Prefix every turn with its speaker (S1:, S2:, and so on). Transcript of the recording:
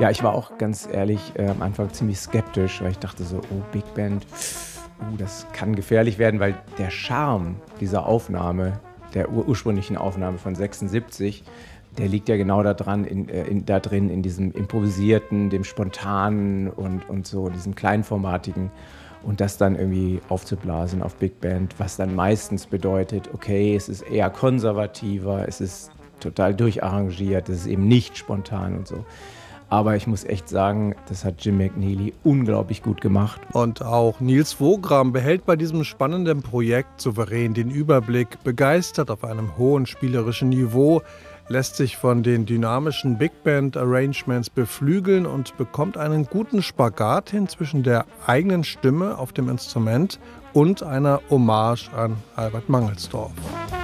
S1: Ja, ich war auch ganz ehrlich, am Anfang ziemlich skeptisch, weil ich dachte so: „Oh, Big Band, das kann gefährlich werden“, weil der Charme dieser Aufnahme, der ursprünglichen Aufnahme von 76, der liegt ja genau da dran da drin, in diesem Improvisierten, dem Spontanen und so, diesem Kleinformatigen. Und das dann irgendwie aufzublasen auf Big Band, was dann meistens bedeutet, okay, es ist eher konservativer, es ist total durcharrangiert, es ist eben nicht spontan und so. Aber ich muss echt sagen, das hat Jim McNeely unglaublich gut gemacht.
S2: Und auch Nils Wogram behält bei diesem spannenden Projekt souverän den Überblick, begeistert auf einem hohen spielerischen Niveau, lässt sich von den dynamischen Big Band Arrangements beflügeln und bekommt einen guten Spagat hin zwischen der eigenen Stimme auf dem Instrument und einer Hommage an Albert Mangelsdorff.